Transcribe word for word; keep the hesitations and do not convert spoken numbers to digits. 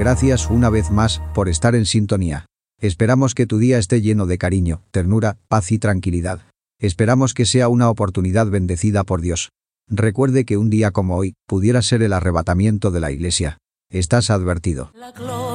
Gracias una vez más por estar en sintonía. Esperamos que tu día esté lleno de cariño, ternura, paz y tranquilidad. Esperamos que sea una oportunidad bendecida por Dios. Recuerde que un día como hoy pudiera ser el arrebatamiento de la iglesia. Estás advertido.